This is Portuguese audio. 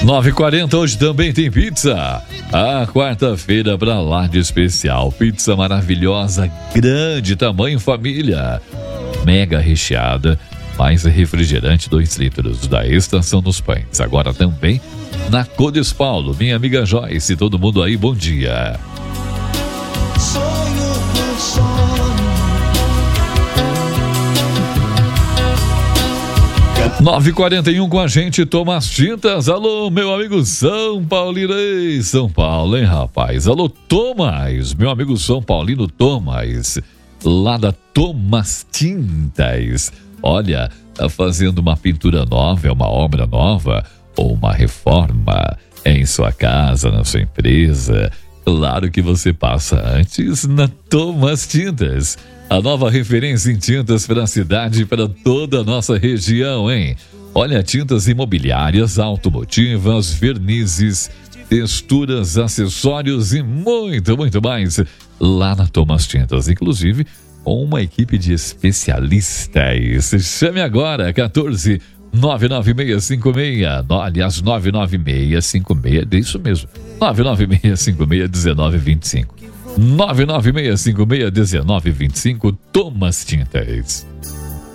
9h40, hoje também tem pizza. A quarta-feira pra lá de especial. Pizza maravilhosa, grande tamanho família. Mega recheada, mais refrigerante 2 litros da Estação dos Pães. Agora também na Codes Paulo. Minha amiga Joyce, todo mundo aí, bom dia. 9h41 com a gente, Thomas Tintas. Alô, meu amigo São Paulinei, São Paulo, hein, rapaz? Alô, Thomas, meu amigo São Paulino Thomas, lá da Thomas Tintas. Olha, tá fazendo uma pintura nova, é uma obra nova ou uma reforma em sua casa, na sua empresa. Claro que você passa antes na Thomas Tintas. A nova referência em tintas para a cidade e para toda a nossa região, hein? Olha, tintas imobiliárias, automotivas, vernizes, texturas, acessórios e muito, muito mais lá na Thomas Tintas. Inclusive, com uma equipe de especialistas. Chame agora, 14 99656, aliás, 99656, é isso mesmo, 996561925. 996561925, Thomas Tintas.